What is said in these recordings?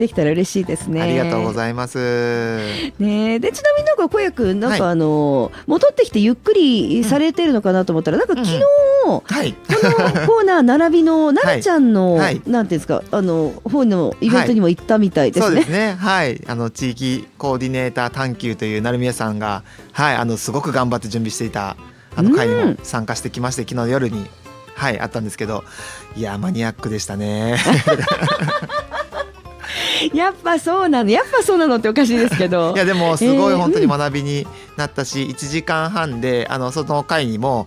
できたら嬉しいですね。 ありがとうございます。 ね、でちなみに小谷君なんか戻ってきてゆっくりされてるのかなと思ったら、なんか昨日、このコーナー並びのなるちゃんの、なんていうんですか本のイベントにも行ったみたいですね。 そうですね。はい。地域コーディネーター探求という成宮さんがすごく頑張って準備していた会にも参加してきまして、昨日の夜にあったんですけど、いやマニアックでしたね。 やっぱそうなのっておかしいですけどいやでもすごい本当に学びになったし、1時間半でその会にも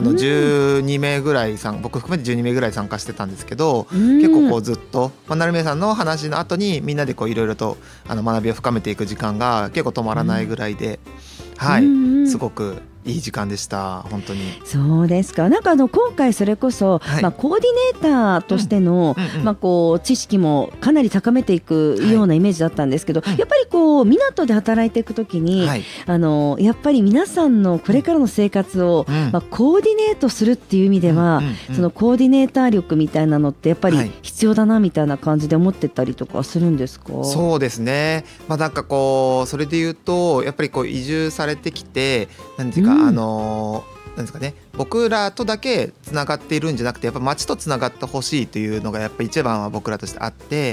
12名ぐらい僕含めて12名ぐらい参加してたんですけど、結構ずっと成宮さんの話の後にみんなでいろいろと学びを深めていく時間が結構止まらないぐらいで、すごくいい時間でした。本当に。 そうですか。なんか今回それこそ、コーディネーターとしての、知識もかなり高めていくようなイメージだったんですけど、やっぱり港で働いていくときに、やっぱり皆さんのこれからの生活を、コーディネートするっていう意味では、そのコーディネーター力みたいなのってやっぱり必要だなみたいな感じで思ってたりとかするんですか？ そうですね。なんかそれで言うとやっぱり移住されてきて何ていうかなんですかね、僕らとだけつながっているんじゃなくて、やっぱ街とつながってほしいというのがやっぱり一番は僕らとしてあって、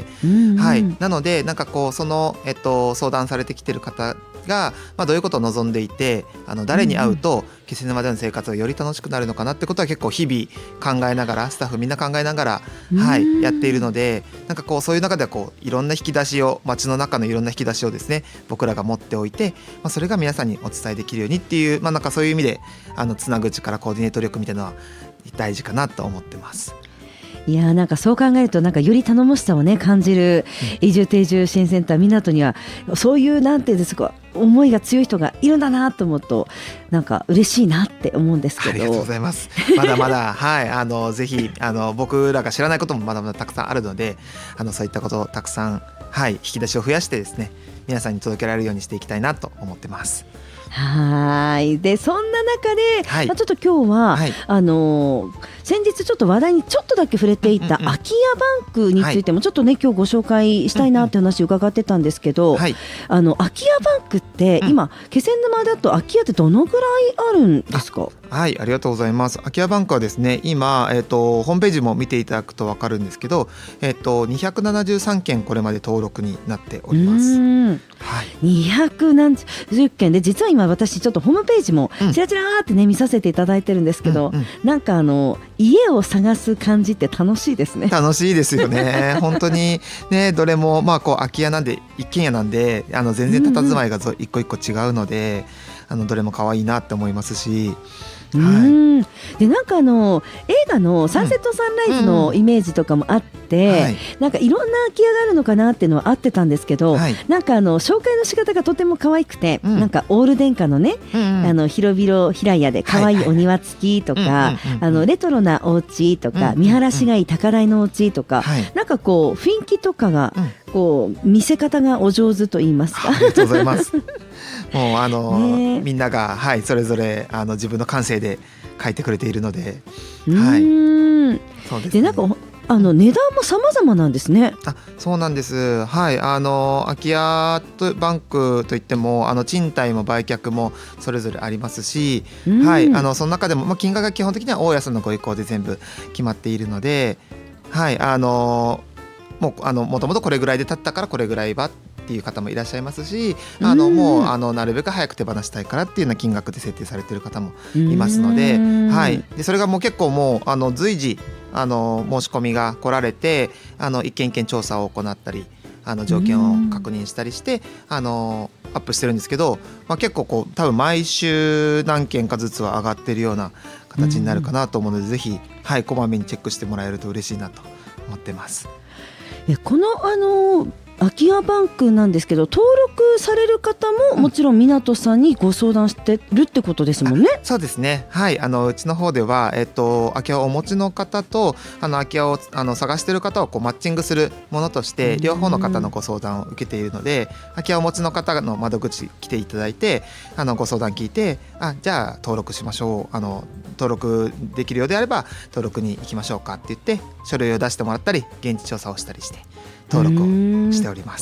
なのでなんかその、相談されてきてる方が、どういうことを望んでいて、誰に会うと気仙沼での生活がより楽しくなるのかなってことは結構日々考えながら、スタッフみんな考えながら、やっているので、なんかそういう中ではいろんな引き出しを、街の中のいろんな引き出しをですね僕らが持っておいて、それが皆さんにお伝えできるようにっていう、なんかそういう意味でつなぐ力、コーディネート力みたいなのは大事かなと思ってます。 いやなんかそう考えるとなんかより頼もしさをね感じる移住定住支援センター港には、そういうなんていうんですか、思いが強い人がいるんだなと思うとなんか嬉しいなって思うんですけど。 ありがとうございます。まだまだぜひ僕らが知らないこともまだまだたくさんあるので、そういったことをたくさん引き出しを増やしてですね、皆さんに届けられるようにしていきたいなと思ってます。 でそんな中で、ちょっと今日は、先日ちょっと話題にちょっとだけ触れていた空き家バンクについてもちょっとね、今日ご紹介したいなって話を伺ってたんですけど、空き家バンクって今、気仙沼だと空き家ってどのぐらいあるんですか？ ありがとうございます。空き家バンクはですね、今、ホームページも見ていただくと分かるんですけど、273件これまで登録になっております。 200何十件で、実は今私ちょっとホームページもちらちらってね見させていただいてるんですけど、なんか家を探す感じって楽しいですね。 楽しいですよね。本当にね、どれも空き家なんで一軒家なんで全然佇まいが一個一個違うので、どれも可愛いなって思いますし、 でなんか映画のサンセットサンライズのイメージとかもあって、なんかいろんな空き家があるのかなっていうのはあってたんですけど、なんか紹介の仕方がとても可愛くて、なんかオール電化のね、広々平屋で可愛いお庭付きとか、レトロなお家とか、見晴らしがいい高台のお家とか、なんか雰囲気とかが見せ方がお上手と言いますか。 ありがとうございます。もうみんながそれぞれ自分の感性で書いてくれているので、 そうですね。でなんか値段も様々なんですね。 そうなんです。空き家バンクといっても賃貸も売却もそれぞれありますし、その中でも、金額が基本的には大家さんのご意向で全部決まっているので、もともとこれぐらいで建ったからこれぐらいはっていう方もいらっしゃいますし、もうなるべく早く手放したいからっていうような金額で設定されている方もいますので、でそれがもう結構もう随時申し込みが来られて、一件一件調査を行ったり条件を確認したりしてアップしてるんですけど、結構多分毎週何件かずつは上がってるような形になるかなと思うので、ぜひこまめにチェックしてもらえると嬉しいなと思ってます。 この空き家バンクなんですけど、登録される方ももちろん港さんにご相談してるってことですもんね。 そうですね。うちの方では、空き家をお持ちの方と空き家を探している方をマッチングするものとして両方の方のご相談を受けているので、空き家をお持ちの方の窓口来ていただいてご相談聞いて、じゃあ登録しましょう、登録できるようであれば登録に行きましょうかって言って書類を出してもらったり現地調査をしたりして登録をしております。